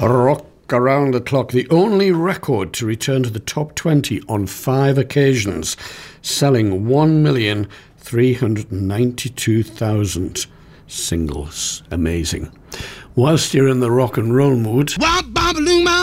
Rock Around the Clock, the only record to return to the top 20 on 5 occasions, selling 1,392,000 singles. Amazing. Whilst you're in the rock and roll mood,